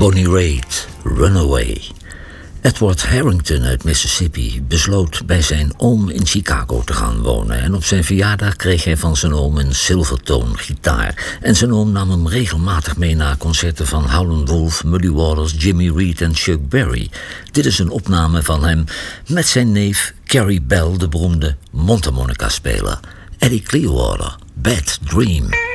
Bonnie Raitt, Runaway. Edward Harrington uit Mississippi besloot bij zijn oom in Chicago te gaan wonen. En op zijn verjaardag kreeg hij van zijn oom een Silvertone gitaar. En zijn oom nam hem regelmatig mee naar concerten van Howlin' Wolf, Muddy Waters, Jimmy Reed en Chuck Berry. Dit is een opname van hem met zijn neef Carrie Bell, de beroemde mondharmonica-speler. Eddie Clearwater, Bad Dream.